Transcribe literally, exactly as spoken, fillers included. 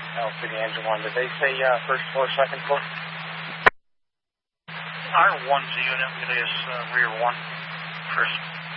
L C D engine one. Did they say uh, first floor, second floor? Our one's the unit, it is uh, rear one, first